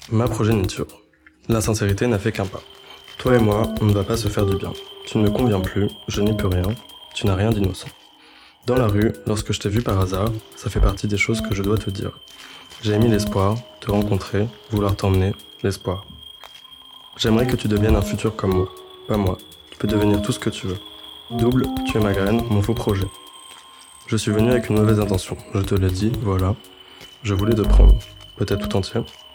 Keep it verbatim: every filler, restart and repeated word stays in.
Ma progéniture. La sincérité n'a fait qu'un pas. Toi et moi, on ne va pas se faire du bien. Tu ne me conviens plus, je n'y peux rien, tu n'as rien d'innocent. Dans la rue, lorsque je t'ai vu par hasard, ça fait partie des choses que je dois te dire. J'ai émis l'espoir, te rencontrer, vouloir t'emmener, l'espoir. J'aimerais que tu deviennes un futur comme moi. Pas moi. Tu peux devenir tout ce que tu veux. Double, tu es ma graine, mon faux projet. Je suis venu avec une mauvaise intention. Je te l'ai dit, voilà. Je voulais te prendre. Peut-être tout entier.